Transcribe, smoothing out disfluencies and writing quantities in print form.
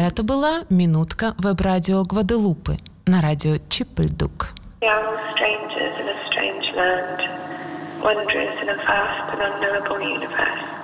Это была минутка веб-радио Гваделупы на радио Чиппельдук. Young strangers in a strange land, wanderers in a vast and unknowable universe.